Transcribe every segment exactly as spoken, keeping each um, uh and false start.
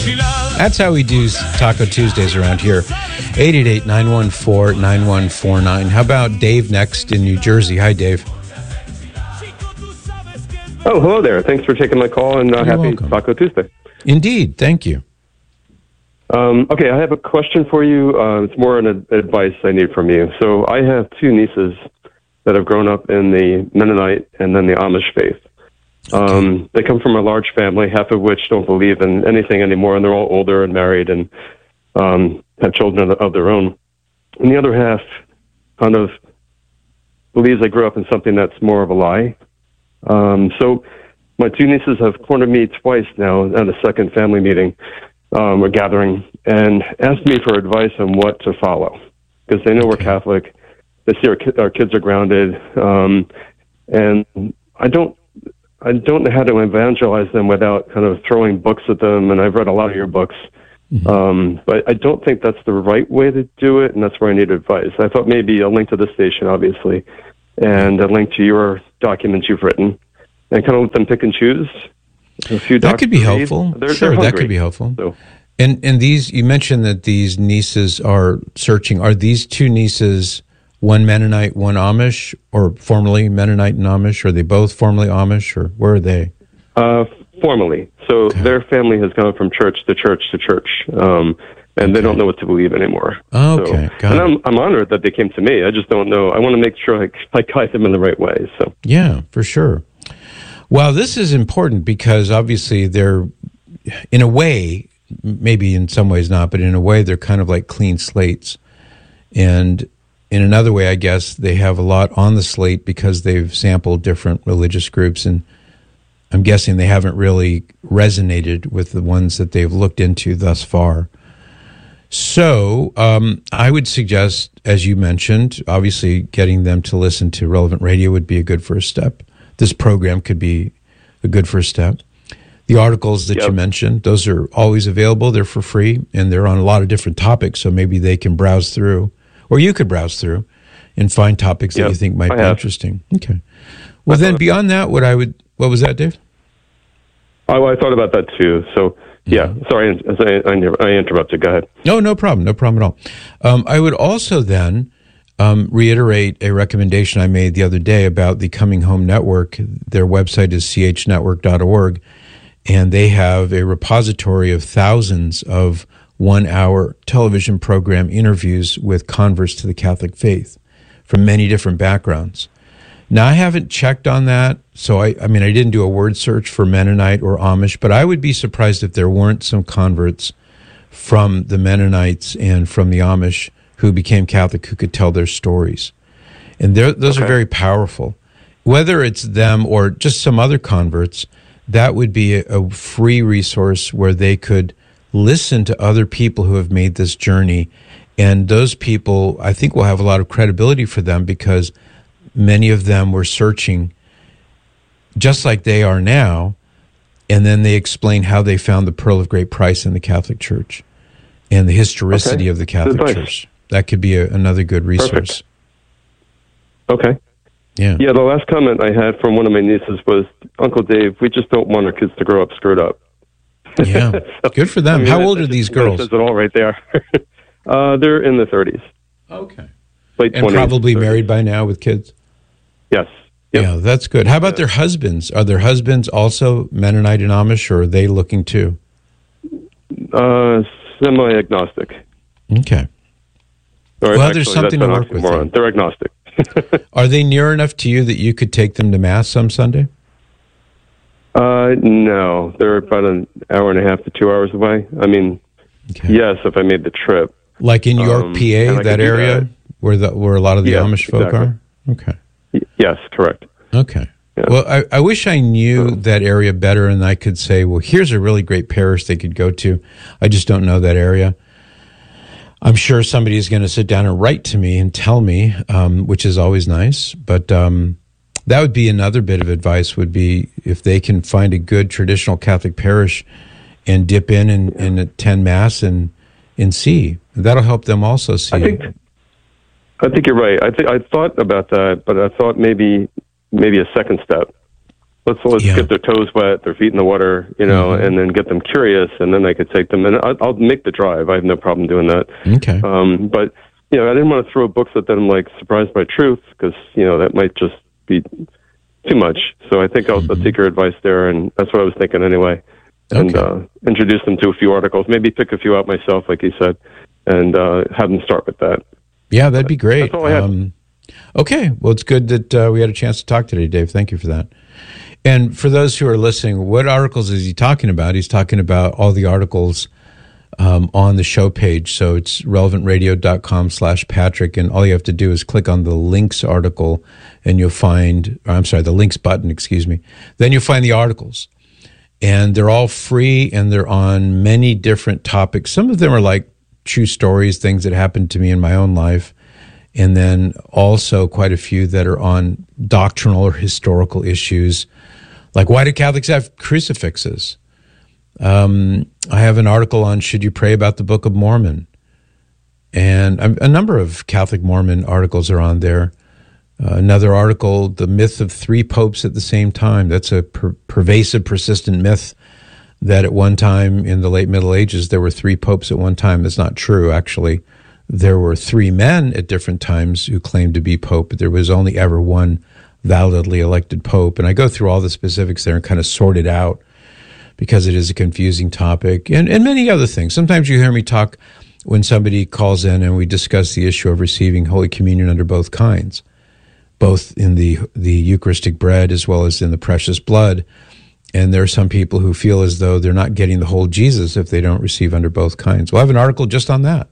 That's how we do Taco Tuesdays around here. eight eight eight, nine one four, nine one four nine. How about Dave next in New Jersey? Hi, Dave. Oh, hello there. Thanks for taking my call, and uh, happy welcome. Taco Tuesday. Indeed. Thank you. Um, okay, I have a question for you. Uh, it's more an ad- advice I need from you. So I have two nieces that have grown up in the Mennonite and then the Amish faith. Um, they come from a large family, half of which don't believe in anything anymore, and they're all older and married and um, have children of their own. And the other half kind of believes they grew up in something that's more of a lie. Um, so my two nieces have cornered me twice now at a second family meeting um, or gathering and asked me for advice on what to follow, because they know we're Catholic. They see our, ki- our kids are grounded, um, and I don't I don't know how to evangelize them without kind of throwing books at them, and I've read a lot of your books, mm-hmm. um, but I don't think that's the right way to do it, and that's where I need advice. I thought maybe a link to the station, obviously, and a link to your documents you've written, and kind of let them pick and choose. A few that could be helpful. They're, sure, they're that could be helpful. So. And and these, you mentioned that these nieces are searching. Are these two nieces one Mennonite, one Amish, or formerly Mennonite and Amish? Are they both formerly Amish, or where are they? Uh, formerly. So okay. Their family has gone from church to church to church, um, and okay. they don't know what to believe anymore. Oh, okay, so, got and it. I'm, I'm honored that they came to me. I just don't know. I want to make sure I, I guide them in the right way. So yeah, for sure. Well, this is important because obviously they're, in a way, maybe in some ways not, but in a way they're kind of like clean slates. And in another way, I guess, they have a lot on the slate because they've sampled different religious groups, and I'm guessing they haven't really resonated with the ones that they've looked into thus far. So um, I would suggest, as you mentioned, obviously getting them to listen to Relevant Radio would be a good first step. This program could be a good first step. The articles that yep. you mentioned, those are always available. They're for free, and they're on a lot of different topics, so maybe they can browse through, or you could browse through and find topics yep. that you think might I be have. interesting. Okay. Well, I then beyond that, what I would, what was that, Dave? Oh, I thought about that too. So, yeah, mm-hmm. sorry, I, I, I interrupted. Go ahead. No, no problem. No problem at all. Um, I would also then um, reiterate a recommendation I made the other day about the Coming Home Network. Their website is c h network dot org. And they have a repository of thousands of one-hour television program interviews with converts to the Catholic faith from many different backgrounds. Now, I haven't checked on that, so I, I mean, I didn't do a word search for Mennonite or Amish, but I would be surprised if there weren't some converts from the Mennonites and from the Amish who became Catholic who could tell their stories. And those okay. are very powerful. Whether it's them or just some other converts, that would be a, a free resource where they could listen to other people who have made this journey. And those people, I think, will have a lot of credibility for them because many of them were searching just like they are now. And then they explain how they found the pearl of great price in the Catholic Church and the historicity okay. of the Catholic Good Church. That could be a, another good resource. Perfect. Okay. Yeah. Yeah, the last comment I had from one of my nieces was, Uncle Dave, we just don't want our kids to grow up screwed up. Yeah, so, good for them. I mean, How old are these girls? That says it all right there. uh, they're in their thirties. Okay. Late and probably married by now with kids? Yes. Yep. Yeah, that's good. How about yeah. their husbands? Are their husbands also Mennonite and Amish, or are they looking too? Uh, semi-agnostic. Okay. Or well, actually, there's something to work with. Them. They're agnostic. Are they near enough to you that you could take them to Mass some Sunday? Uh, no. They're about an hour and a half to two hours away. I mean, okay. yes, if I made the trip. Like in York, um, P A, that area, that. where the where a lot of the yeah, Amish folk exactly. are? Okay. Y- yes, correct. Okay. Yeah. Well, I, I wish I knew that area better and I could say, well, here's a really great parish they could go to. I just don't know that area. I'm sure somebody is going to sit down and write to me and tell me, um, which is always nice. But um, that would be another bit of advice would be if they can find a good traditional Catholic parish and dip in and, and attend Mass and, and see. That'll help them also see. I think, I think you're right. I think I thought about that, but I thought maybe maybe a second step. let's let's Yeah. get their toes wet, their feet in the water, you know, Mhm. and then get them curious, and then I could take them. And I, I'll make the drive. I have no problem doing that. Okay. Um, but you know, I didn't want to throw books at them like Surprised by Truth, because you know that might just be too much. So I think I'll, Mm-hmm. I'll take your advice there, and that's what I was thinking anyway. And Okay. uh, introduce them to a few articles, maybe pick a few out myself, like you said, and uh, have them start with that. Yeah, that'd be great. That's all I had. Um, okay. Well, it's good that uh, we had a chance to talk today, Dave. Thank you for that. And for those who are listening, what articles is he talking about? He's talking about all the articles um, on the show page. So it's relevantradio.com slash Patrick. And all you have to do is click on the links article and you'll find, or I'm sorry, the links button, excuse me. Then you'll find the articles. And they're all free and they're on many different topics. Some of them are like true stories, things that happened to me in my own life. And then also quite a few that are on doctrinal or historical issues. Like, why do Catholics have crucifixes? Um, I have an article on should you pray about the Book of Mormon? And a number of Catholic Mormon articles are on there. Uh, another article, the myth of three popes at the same time. That's a per- pervasive, persistent myth that at one time in the late Middle Ages, there were three popes at one time. That's not true, actually. There were three men at different times who claimed to be pope, but there was only ever one validly elected pope. And I go through all the specifics there and kind of sort it out because it is a confusing topic, and, and many other things. Sometimes you hear me talk when somebody calls in and we discuss the issue of receiving Holy Communion under both kinds, both in the the Eucharistic bread as well as in the precious blood. And there are some people who feel as though they're not getting the whole Jesus if they don't receive under both kinds. Well, I have an article just on that.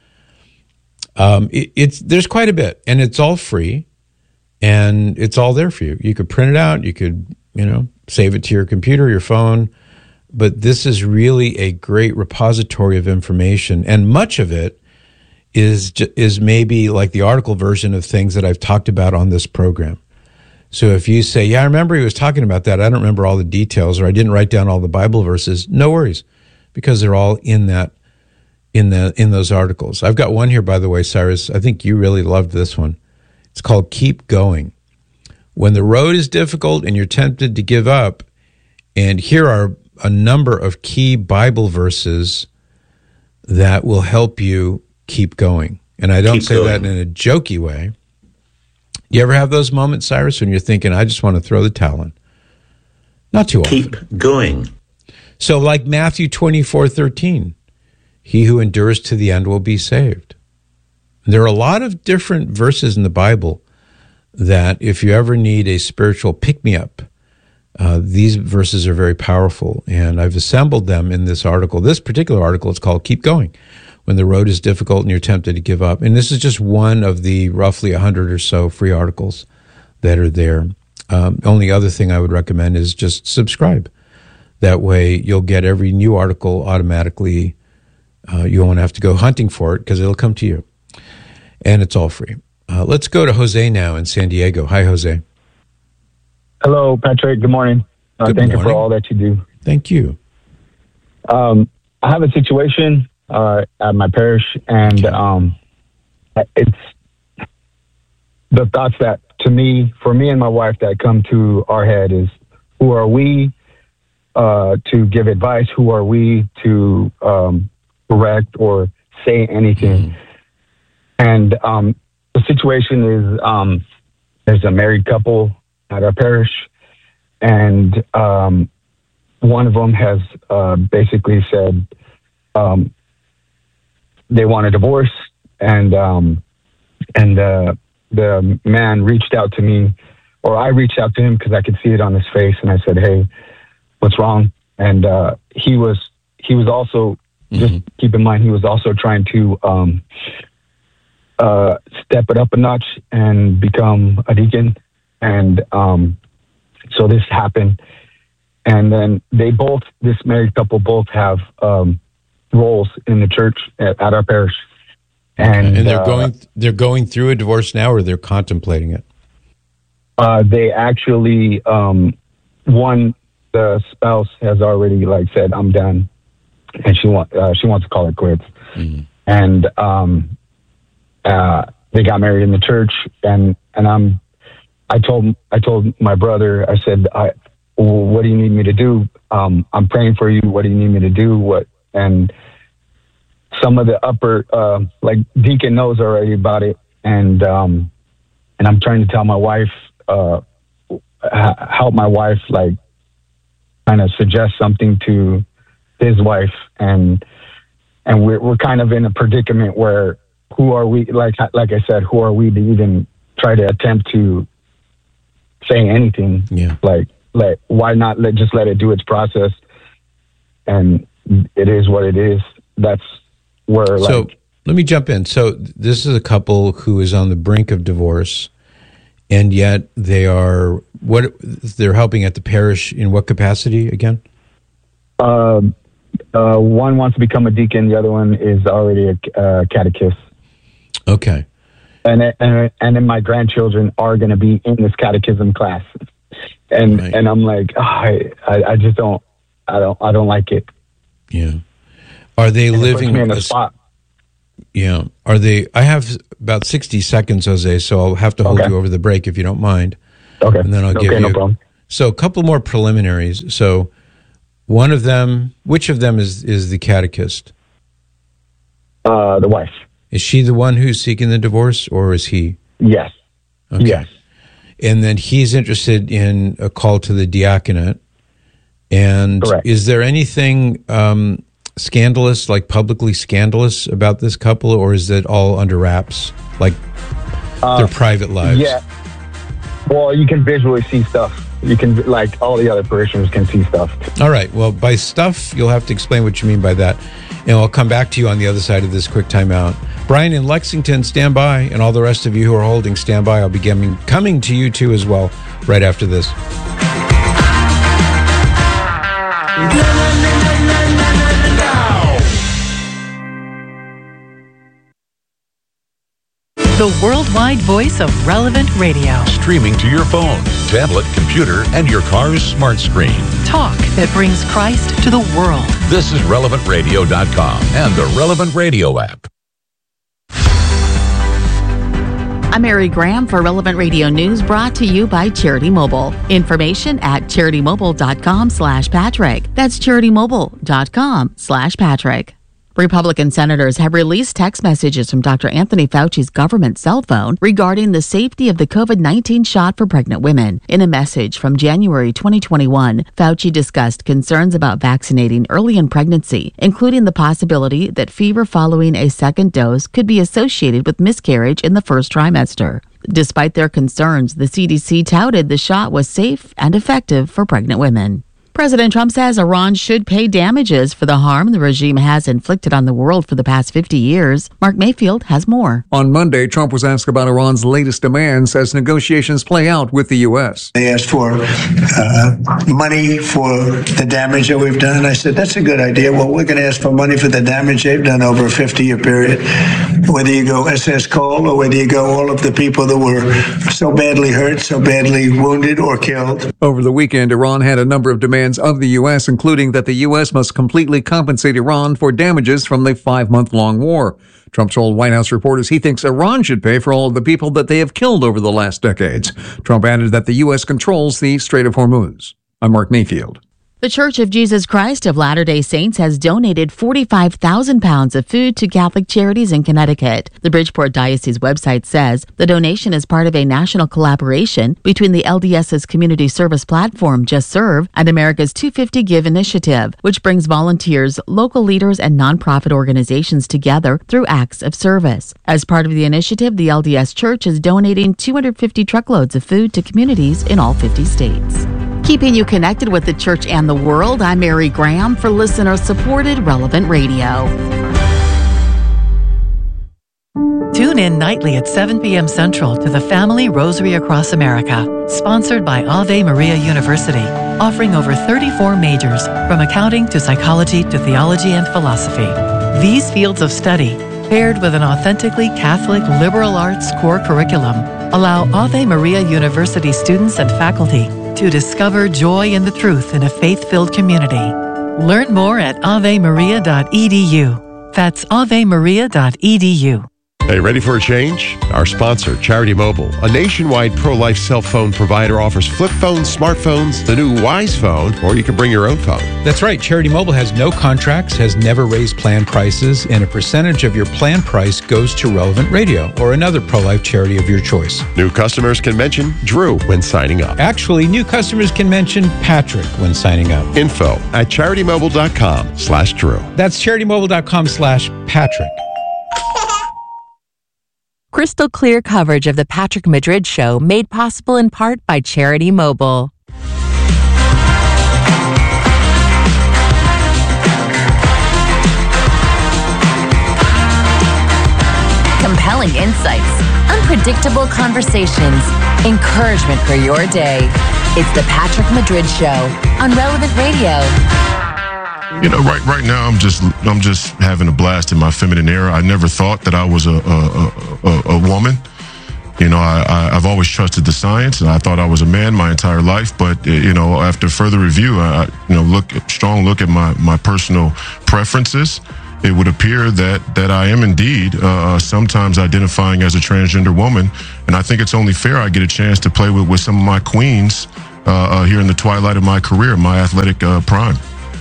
Um, it, it's there's quite a bit, and it's all free, and it's all there for you. You could print it out. You could, you know, save it to your computer, your phone. But this is really a great repository of information, and much of it is is maybe like the article version of things that I've talked about on this program. So if you say, yeah, I remember he was talking about that, I don't remember all the details, or I didn't write down all the Bible verses, no worries, because they're all in that in the in those articles. I've got one here, by the way, Cyrus. I think you really loved this one. It's called Keep Going. When the road is difficult and you're tempted to give up, and here are a number of key Bible verses that will help you keep going. And I don't Keep say going. that in a jokey way. You ever have those moments, Cyrus, when you're thinking, I just want to throw the towel in? Not too often. Keep going. So like Matthew twenty-four thirteen, he who endures to the end will be saved. There are a lot of different verses in the Bible that if you ever need a spiritual pick-me-up, uh, these verses are very powerful. And I've assembled them in this article. This particular article is called Keep Going, when the road is difficult and you're tempted to give up. And this is just one of the roughly one hundred or so free articles that are there. Um, only other thing I would recommend is just subscribe. That way you'll get every new article automatically. Uh, you won't have to go hunting for it because it'll come to you. And it's all free. Uh, let's go to Jose now in San Diego. Hi, Jose. Hello, Patrick. Good morning. Uh, Good thank morning. you for all that you do. Thank you. Um, I have a situation uh, at my parish, and um, it's the thoughts that, to me, for me and my wife, that come to our head is, who are we uh, to give advice? Who are we to um, correct or say anything? Mm. And um, the situation is, um, there's a married couple at our parish, and um, one of them has uh, basically said um, they want a divorce, and um, and uh, the man reached out to me, or I reached out to him because I could see it on his face, and I said, "Hey, what's wrong?" And uh, he was he was also mm-hmm. just keep in mind he was also trying to um, uh, step it up a notch and become a deacon. And um, so this happened. And then they both, this married couple, both have um, roles in the church at, at our parish. And, and they're uh, going they're going through a divorce now, or they're contemplating it? Uh, they actually, um, one, the spouse has already like said, "I'm done," and she want uh, she wants to call it quits. Mm-hmm. And um, uh, they got married in the church, and and I'm. I told I told my brother, I said, I, well, what do you need me to do? Um, I'm praying for you. What do you need me to do? What? And some of the upper, uh, like Deacon knows already about it. And, um, and I'm trying to tell my wife, uh, help my wife, like kind of suggest something to his wife. And, and we're, we're kind of in a predicament where who are we, like, like I said, who are we to even try to attempt to say anything? Yeah. Like, like, why not let, just let it do its process? And it is what it is. That's where, like, so let me jump in. So this is a couple who is on the brink of divorce, and yet they are, what, they're helping at the parish in what capacity again? Uh, uh, one wants to become a deacon. The other one is already a uh, catechist. Okay. And, and, and then my grandchildren are going to be in this catechism class. And, right. and I'm like, oh, I, I, I just don't, I don't, I don't like it. Yeah. Are they and living it puts me in a a spot? Yeah. Are they, I have about sixty seconds, Jose, so I'll have to hold Okay. you over the break if you don't mind. Okay. And then I'll okay, give no you. problem. So a couple more preliminaries. So one of them, which of them is, is the catechist? Uh, the wife. Is she the one who's seeking the divorce, or is he? Yes. Okay. Yes. And then he's interested in a call to the diaconate. And Correct. Is there anything um, scandalous, like publicly scandalous about this couple, or is it all under wraps, like uh, their private lives? Yeah. Well, you can visually see stuff. You can, like, all the other parishioners can see stuff. All right. Well, by stuff, you'll have to explain what you mean by that. And I'll come back to you on the other side of this quick timeout. Brian in Lexington, stand by. And all the rest of you who are holding, stand by. I'll be coming, coming to you too as well right after this. The worldwide voice of Relevant Radio. Streaming to your phone, tablet, computer, and your car's smart screen. Talk that brings Christ to the world. This is relevant radio dot com and the Relevant Radio app. I'm Mary Graham for Relevant Radio News, brought to you by Charity Mobile. Information at charity mobile dot com slash Patrick. That's charity mobile dot com slash Patrick. Republican senators have released text messages from Doctor Anthony Fauci's government cell phone regarding the safety of the COVID nineteen shot for pregnant women. In a message from January twenty twenty-one, Fauci discussed concerns about vaccinating early in pregnancy, including the possibility that fever following a second dose could be associated with miscarriage in the first trimester. Despite their concerns, the C D C touted the shot was safe and effective for pregnant women. President Trump says Iran should pay damages for the harm the regime has inflicted on the world for the past fifty years. Mark Mayfield has more. On Monday, Trump was asked about Iran's latest demands as negotiations play out with the U S. They asked for uh, money for the damage that we've done. I said, that's a good idea. Well, we're going to ask for money for the damage they've done over a fifty-year period. Whether you go S S Cole or whether you go all of the people that were so badly hurt, so badly wounded or killed. Over the weekend, Iran had a number of demands of the U S, including that the U S must completely compensate Iran for damages from the five-month-long war. Trump told White House reporters he thinks Iran should pay for all of the people that they have killed over the last decades. Trump added that the U S controls the Strait of Hormuz. I'm Mark Mayfield. The Church of Jesus Christ of Latter-day Saints has donated forty-five thousand pounds of food to Catholic charities in Connecticut. The Bridgeport Diocese website says the donation is part of a national collaboration between the LDS's community service platform, Just Serve, and America's two fifty Give initiative, which brings volunteers, local leaders, and nonprofit organizations together through acts of service. As part of the initiative, the L D S Church is donating two hundred fifty truckloads of food to communities in all fifty states. Keeping you connected with the church and the world, I'm Mary Graham for listener-supported Relevant Radio. Tune in nightly at seven p.m. Central to the Family Rosary Across America, sponsored by Ave Maria University, offering over thirty-four majors, from accounting to psychology to theology and philosophy. These fields of study, paired with an authentically Catholic liberal arts core curriculum, allow Ave Maria University students and faculty to discover joy in the truth in a faith-filled community. Learn more at ave maria dot e d u. That's ave maria dot e d u. Hey, ready for a change? Our sponsor, Charity Mobile, a nationwide pro-life cell phone provider, offers flip phones, smartphones, the new Wise phone, or you can bring your own phone. That's right. Charity Mobile has no contracts, has never raised plan prices, and a percentage of your plan price goes to Relevant Radio or another pro-life charity of your choice. New customers can mention Drew when signing up. Actually, new customers can mention Patrick when signing up. Info at charitymobile.com slash Drew. That's charitymobile.com slash Patrick. Crystal clear coverage of the Patrick Madrid Show made possible in part by Charity Mobile. Compelling insights, unpredictable conversations, encouragement for your day. It's the Patrick Madrid Show on Relevant Radio. You know, right right now I'm just I'm just having a blast in my feminine era. I never thought that I was a a, a, a woman. You know, I, I I've always trusted the science, and I thought I was a man my entire life. But you know, after further review, I you know look strong look at my my personal preferences. It would appear that that I am indeed uh, sometimes identifying as a transgender woman, and I think it's only fair I get a chance to play with with some of my queens uh, uh, here in the twilight of my career, my athletic uh, prime.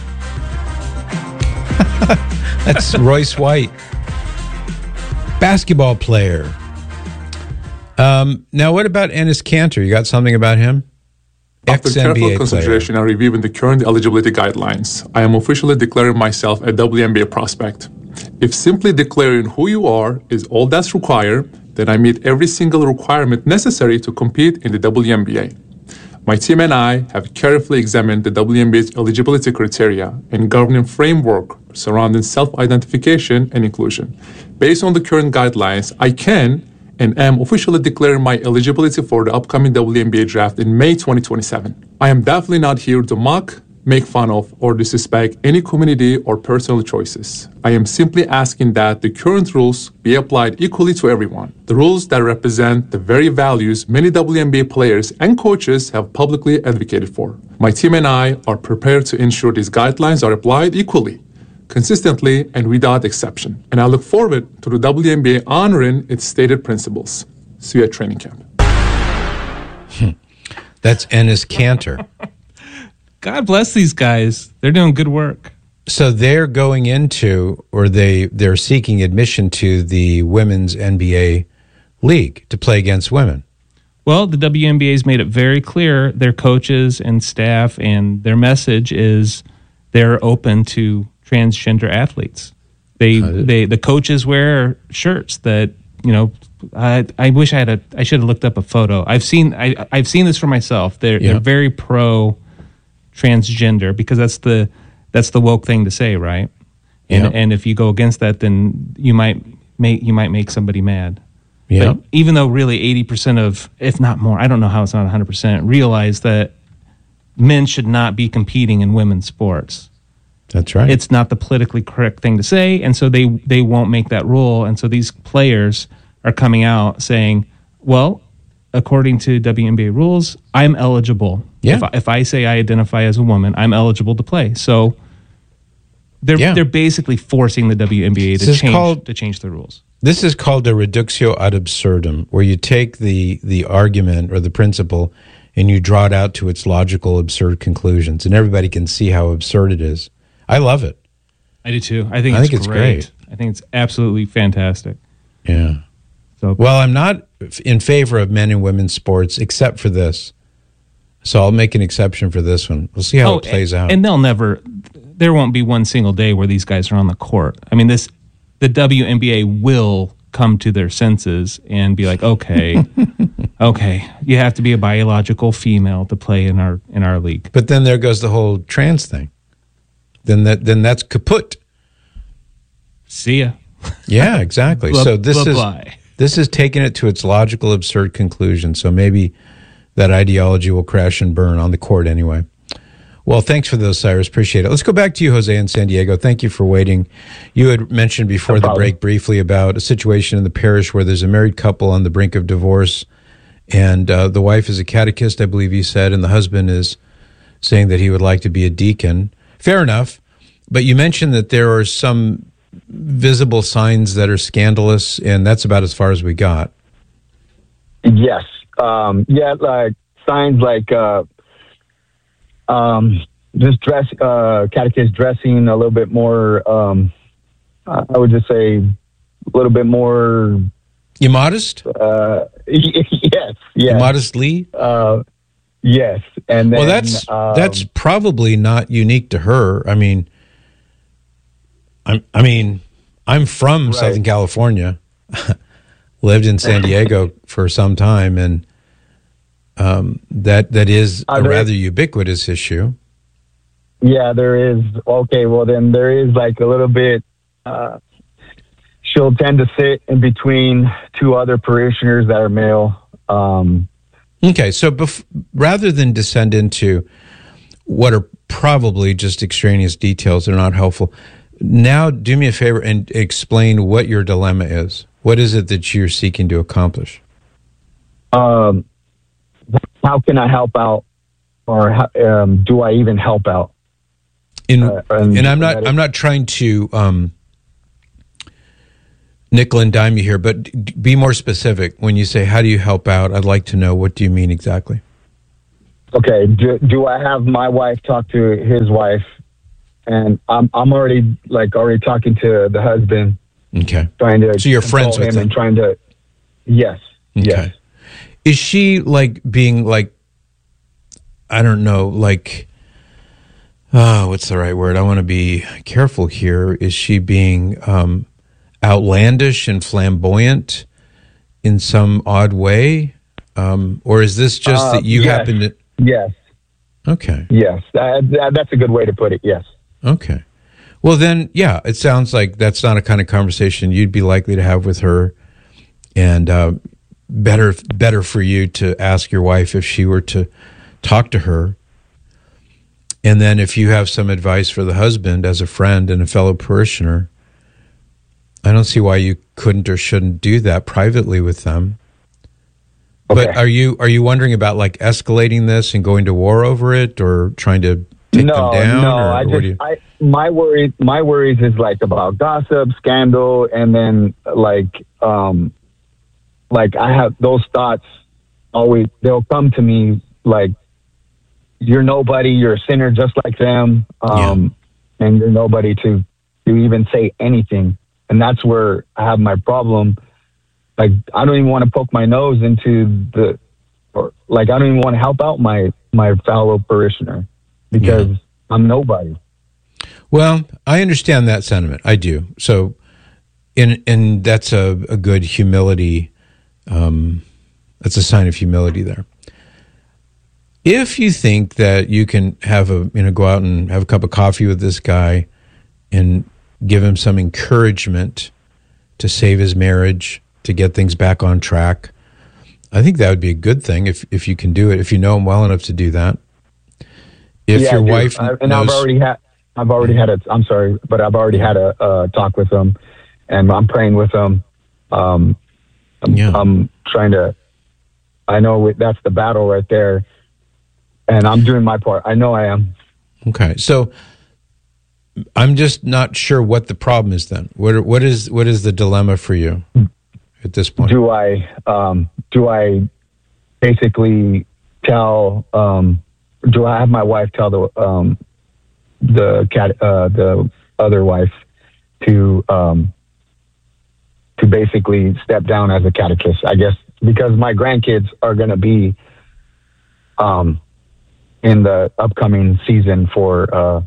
That's Royce White, basketball player. Um, now, what about Enes Kanter? You got something about him? After Ex-N B A careful consideration player. and reviewing the current eligibility guidelines, I am officially declaring myself a W N B A prospect. If simply declaring who you are is all that's required, then I meet every single requirement necessary to compete in the W N B A. My team and I have carefully examined the W N B A's eligibility criteria and governing framework surrounding self-identification and inclusion. Based on the current guidelines, I can and am officially declaring my eligibility for the upcoming W N B A draft in May twenty twenty-seven. I am definitely not here to mock, make fun of, or disrespect any community or personal choices. I am simply asking that the current rules be applied equally to everyone. The rules that represent the very values many W N B A players and coaches have publicly advocated for. My team and I are prepared to ensure these guidelines are applied equally, consistently, and without exception. And I look forward to the W N B A honoring its stated principles. See you at training camp. That's Enes Kanter. God bless these guys. They're doing good work. So they're going into, or they, they're seeking admission to the women's N B A league to play against women. Well, the W N B A's made it very clear, their coaches and staff, and their message is they're open to transgender athletes. They, they, the coaches wear shirts that, you know, I, I wish I had a, I should have looked up a photo. I've seen, I, I've seen this for myself. They're, Yeah. they're very pro transgender because that's the, that's the woke thing to say, right? And, Yeah. and if you go against that, then you might make, you might make somebody mad. Yeah. But even though really eighty percent of, if not more, I don't know how it's not one hundred percent, realize that men should not be competing in women's sports. That's right. It's not the politically correct thing to say, and so they, they won't make that rule. And so these players are coming out saying, well, according to W N B A rules, I'm eligible. Yeah. If I, if I say I identify as a woman, I'm eligible to play. So they're Yeah. they're basically forcing the W N B A to This is change called- to change the rules. This is called a reductio ad absurdum, where you take the, the argument or the principle and you draw it out to its logical, absurd conclusions, and everybody can see how absurd it is. I love it. I do too. I think, I it's, think it's great. great. I think it's absolutely fantastic. Yeah. So Well, I'm not in favor of men and women's sports except for this. So I'll make an exception for this one. We'll see how it plays and, out. And they'll never, there won't be one single day where these guys are on the court. I mean, this, the W N B A will come to their senses and be like, okay, okay, you have to be a biological female to play in our in our league. But then there goes the whole trans thing. Then that then that's kaput. See ya. Yeah, exactly. Blah- so this blah, is blah. this is taking it to its logical, absurd conclusion. So maybe that ideology will crash and burn on the court anyway. Well, thanks for those, Cyrus. Appreciate it. Let's go back to you, Jose, in San Diego. Thank you for waiting. You had mentioned before No the problem. break briefly about a situation in the parish where there's a married couple on the brink of divorce, and uh, the wife is a catechist, I believe you said, and the husband is saying that he would like to be a deacon. Fair enough. But you mentioned that there are some visible signs that are scandalous, and that's about as far as we got. Yes. Um, yeah, like signs like uh, um, just dress, uh, catechist dressing a little bit more, um, I would just say a little bit more... Immodest? Uh, yes, yes. Immodestly? Uh, yes. And then, well, that's um, that's probably not unique to her. I mean, I'm, I mean, I'm from right. Southern California, lived in San Diego for some time, and um, that that is a there, rather ubiquitous issue. Yeah, there is. Okay, well, then there is like a little bit... Uh, she'll tend to sit in between two other parishioners that are male. Um, okay, so bef- rather than descend into what are probably just extraneous details that are not helpful, now do me a favor and explain what your dilemma is. What is it that you're seeking to accomplish? Um, how can I help out, or how, um, do I even help out? In, uh, and, and I'm not. I'm not trying to. Um, nickel and dime you here, but be more specific. When you say, how do you help out, I'd like to know, what do you mean exactly? Okay. Do, do I have my wife talk to his wife? And I'm I'm already like already talking to the husband. Okay. Trying to so you're friends with him him and trying to, yes. Okay. Yes. Is she like being like, I don't know, like, oh, what's the right word? I want to be careful here. Is she being, um, outlandish and flamboyant in some odd way, um, or is this just uh, that you yes, happen to? Yes. Okay. Yes, uh, that's a good way to put it. Yes. Okay. Well, then, yeah, it sounds like that's not a kind of conversation you'd be likely to have with her, and uh, better better for you to ask your wife if she were to talk to her, and then if you have some advice for the husband as a friend and a fellow parishioner. I don't see why you couldn't or shouldn't do that privately with them. Okay. But are you are you wondering about like escalating this and going to war over it, or trying to take no, them down? No, or I what just, do you... I, my worries, my worries is like about gossip, scandal, and then like, um, like I have those thoughts always. They'll come to me like, you're nobody, you're a sinner just like them, um, yeah. and you're nobody to to even say anything. And that's where I have my problem. Like, I don't even want to poke my nose into the, or like, I don't even want to help out my, my fellow parishioner because yeah. I'm nobody. Well, I understand that sentiment. I do. So, in, and that's a, a good humility. Um, that's a sign of humility there. If you think that you can have a, you know, go out and have a cup of coffee with this guy and give him some encouragement to save his marriage, to get things back on track, I think that would be a good thing if if you can do it, if you know him well enough to do that. If yeah, your dude, wife I, and knows, I've already had, I've already had a, I'm sorry, but I've already had a uh, talk with him, and I'm praying with him. Um, I'm, yeah. I'm trying to, I know that's the battle right there, and I'm doing my part. I know I am. Okay, so I'm just not sure what the problem is then. What what is what is the dilemma for you at this point? Do I um, do I basically tell? Um, do I have my wife tell the um, the cat uh, the other wife to um, to basically step down as a catechist? I guess because my grandkids are going to be um, in the upcoming season for. Uh,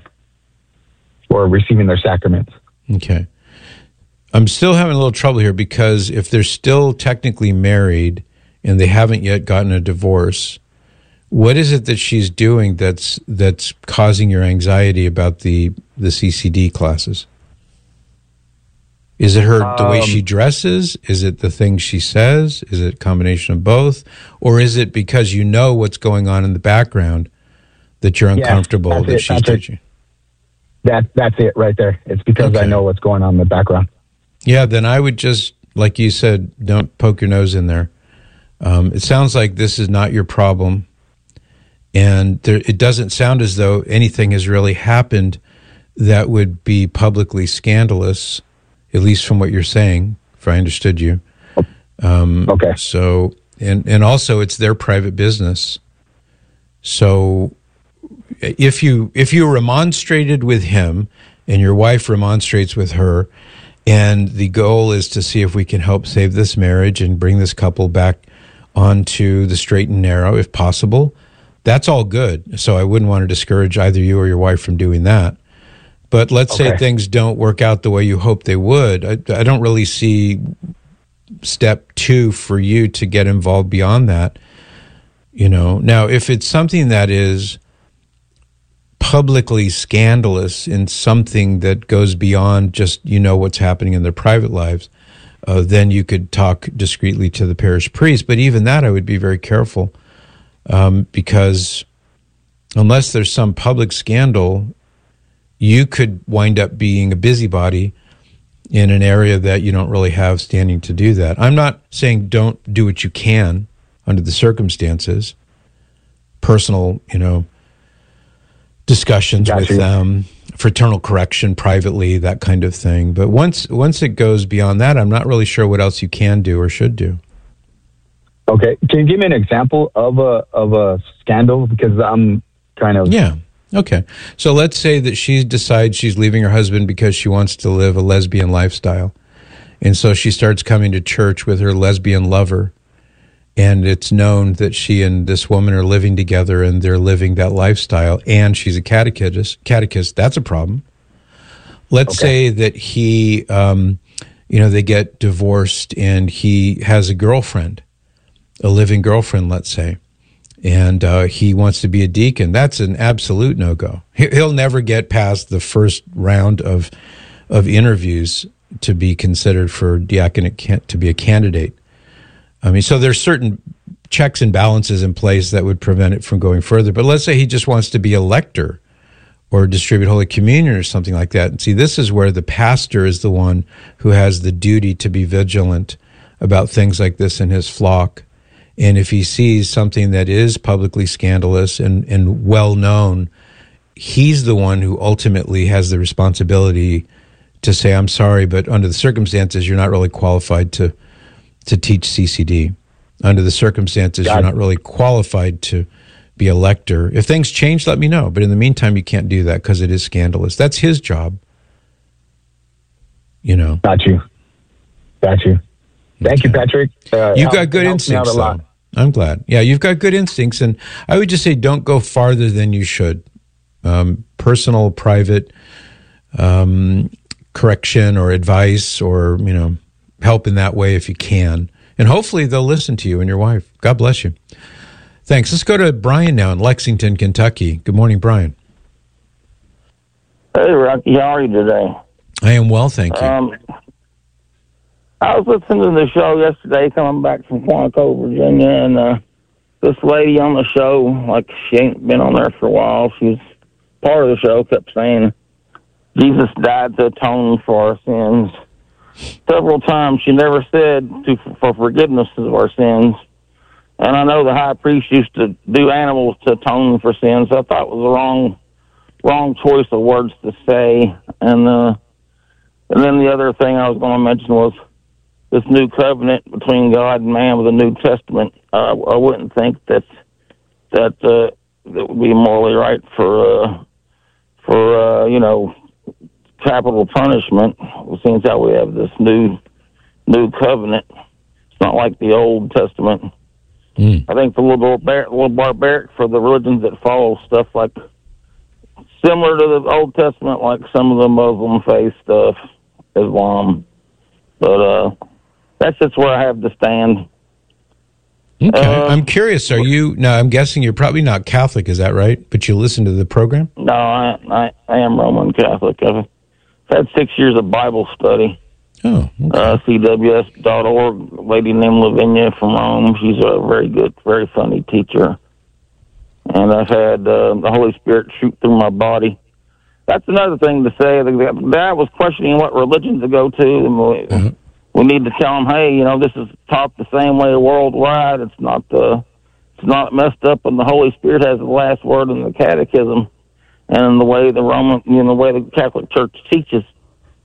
or receiving their sacraments. Okay. I'm still having a little trouble here because if they're still technically married and they haven't yet gotten a divorce, what is it that she's doing that's that's causing your anxiety about the, the C C D classes? Is it her um, the way she dresses? Is it the things she says? Is it a combination of both? Or is it because you know what's going on in the background that you're uncomfortable yeah, that it, she's teaching? It. That that's it right there. It's because okay. I know what's going on in the background. Yeah, then I would just, like you said, don't poke your nose in there. Um, it sounds like this is not your problem, and there, it doesn't sound as though anything has really happened that would be publicly scandalous at least from what you're saying, if I understood you. Um, okay. So, and, and also it's their private business. So if you, if you remonstrated with him and your wife remonstrates with her, and the goal is to see if we can help save this marriage and bring this couple back onto the straight and narrow, if possible, that's all good. So I wouldn't want to discourage either you or your wife from doing that. But let's Okay. say things don't work out the way you hope they would. I, I don't really see step two for you to get involved beyond that. You know, now if it's something that is publicly scandalous in something that goes beyond just, you know, what's happening in their private lives, uh, then you could talk discreetly to the parish priest. But even that, I would be very careful, um, because unless there's some public scandal, you could wind up being a busybody in an area that you don't really have standing to do that. I'm not saying don't do what you can under the circumstances, personal, you know, discussions Gotcha. with them, fraternal correction privately, that kind of thing. But once once it goes beyond that, I'm not really sure what else you can do or should do. Okay. Can you give me an example of a of a scandal? Because I'm kind of Yeah. Okay. So let's say that she decides she's leaving her husband because she wants to live a lesbian lifestyle. And so she starts coming to church with her lesbian lover. And it's known that she and this woman are living together and they're living that lifestyle. And she's a catechist. Catechist, that's a problem. Let's Okay. say that he, um, you know, they get divorced and he has a girlfriend, a living girlfriend, let's say. And uh, he wants to be a deacon. That's an absolute no-go. He- He'll never get past the first round of of interviews to be considered for diaconate can- to be a candidate. I mean, so there's certain checks and balances in place that would prevent it from going further. But let's say he just wants to be a lector or distribute Holy Communion or something like that. And see, this is where the pastor is the one who has the duty to be vigilant about things like this in his flock. And if he sees something that is publicly scandalous and, and well known, he's the one who ultimately has the responsibility to say, I'm sorry, but under the circumstances, you're not really qualified to to teach C C D. Under the circumstances, Got you're it. not really qualified to be a lector. If things change, let me know. But in the meantime, you can't do that because it is scandalous. That's his job. You know. Got you. Got you. Thank you, Patrick. Uh, You've help- got good helps me out instincts, a lot. though. I'm glad. Yeah, you've got good instincts. And I would just say don't go farther than you should. Um, personal, private um, correction or advice or, you know, help in that way if you can. And hopefully they'll listen to you and your wife. God bless you. Thanks. Let's go to Brian now in Lexington, Kentucky. Good morning, Brian. Hey, Rocky, how are you today? I am well, thank you. Um, I was listening to the show yesterday, coming back from Quantico, Virginia, and uh, this lady on the show, like she ain't been on there for a while, she's part of the show, kept saying Jesus died to atone for our sins. Several times she never said to, for forgiveness of our sins. And I know the high priest used to do animals to atone for sins, so I thought it was the wrong wrong choice of words to say. And uh, and then the other thing I was going to mention was this new covenant between God and man with the New Testament. Uh, I wouldn't think that that uh, that would be morally right for uh, for uh, you know capital punishment. Since how we have this new new covenant, it's not like the Old Testament. Mm. I think it's a little barbaric, a little barbaric for the religions that follow stuff like similar to the Old Testament, like some of the Muslim faith stuff, Islam. But uh, that's just where I have to stand. Okay. Uh, I'm curious. Are you, now I'm guessing you're probably not Catholic, is that right? But you listen to the program? No, I, I I am Roman Catholic. I've had six years of Bible study. Oh, okay. Uh, C W S dot org, a lady named Lavinia from Rome. She's a very good, very funny teacher. And I've had uh, the Holy Spirit shoot through my body. That's another thing to say. The guy was questioning what religion to go to. And we, Uh-huh. we need to tell him, hey, you know, this is taught the same way worldwide. It's not uh, it's not messed up, and the Holy Spirit has the last word in the Catechism, and in the way the Roman, you know, the way the Catholic Church teaches.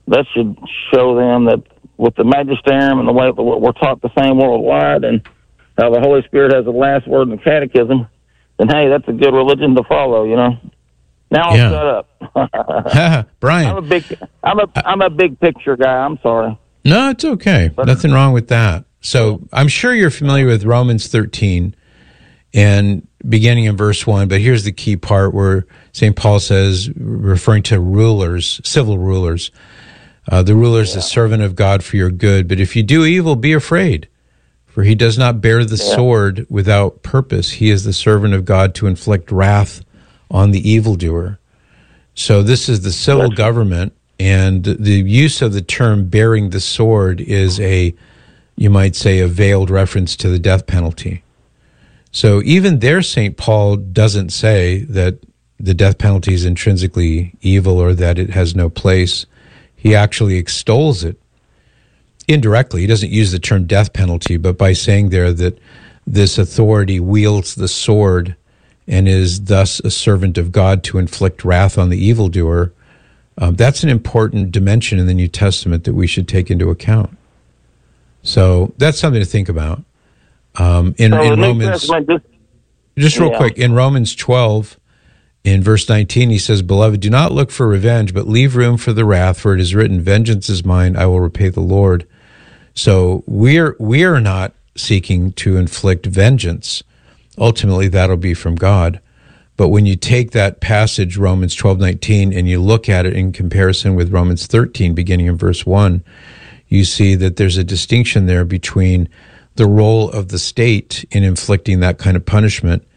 that should show them that with the magisterium and the way that we're taught the same worldwide, and how the Holy Spirit has the last word in the catechism, then hey, that's a good religion to follow, you know. Now I'll Yeah. shut up. Brian. I'm a big, I'm a, I'm a big picture guy. I'm sorry. No, it's okay. Nothing wrong with that. So I'm sure you're familiar with Romans thirteen and beginning in verse one, but here's the key part where Saint Paul says, referring to rulers, civil rulers, uh, the ruler is the servant of God for your good, but if you do evil, be afraid, for he does not bear the Yeah. sword without purpose. He is the servant of God to inflict wrath on the evildoer. So this is the civil government, and the use of the term bearing the sword is a, you might say, a veiled reference to the death penalty. So even there, Saint Paul doesn't say that the death penalty is intrinsically evil or that it has no place. He actually extols it indirectly. He doesn't use the term death penalty, but by saying there that this authority wields the sword and is thus a servant of God to inflict wrath on the evildoer, um, that's an important dimension in the New Testament that we should take into account. So that's something to think about. Um, in, So in the New Romans, Testament just- just real Yeah. quick, in Romans twelve, in verse nineteen, he says, "Beloved, do not look for revenge, but leave room for the wrath, for it is written, vengeance is mine, I will repay the Lord." So we're we are not seeking to inflict vengeance. Ultimately, that'll be from God. But when you take that passage, Romans twelve nineteen, and you look at it in comparison with Romans thirteen, beginning in verse one, you see that there's a distinction there between the role of the state in inflicting that kind of punishment